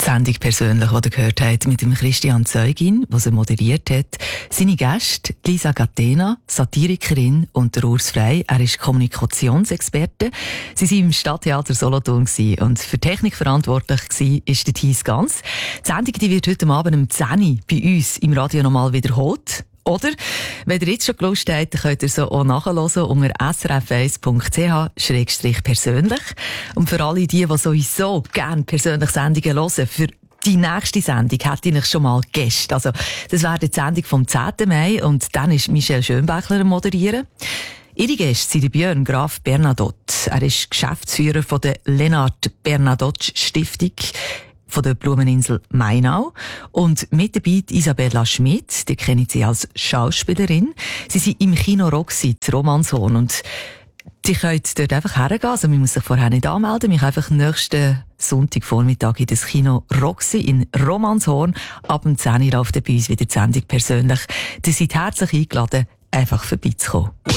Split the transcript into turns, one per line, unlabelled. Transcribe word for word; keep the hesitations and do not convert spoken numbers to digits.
Die Sendung persönlich, die ihr gehört habt, mit dem Christian Zeugin, der sie moderiert hat. Seine Gäste, Lisa Gatena, Satirikerin, und der Urs Frey. Er ist Kommunikationsexperte. Sie waren im Stadttheater Solothurn und für Technik verantwortlich war ist der Thies Ganz. Die Sendung die wird heute Abend um zehn Uhr bei uns im Radio nochmal wiederholt. Oder, wenn ihr jetzt schon Lust habt, könnt ihr so auch nachhören unter s r f eins punkt c h schrägstrich persönlich. Und für alle die, die sowieso gerne persönliche Sendungen hören, für die nächste Sendung hätte ich schon mal Gäste. Also, das wäre die Sendung vom zehnten Mai und dann ist Michel Schönbächler am Moderieren. Ihre Gäste sind Björn Graf Bernadotte. Er ist Geschäftsführer von der Lennart Bernadotte Stiftung von der Blumeninsel Mainau. Und mit dabei Isabella Schmidt, die kennen Sie als Schauspielerin. Sie sind im Kino Roxy, Romanshorn. Und Sie können dort einfach hergehen. Also man muss sich vorher nicht anmelden. Man kann einfach nächsten Sonntagvormittag in das Kino Roxy in Romanshorn. Ab dem zehn Uhr läuft bei uns wieder die Sendung persönlich. Sie sind herzlich eingeladen, einfach vorbeizukommen.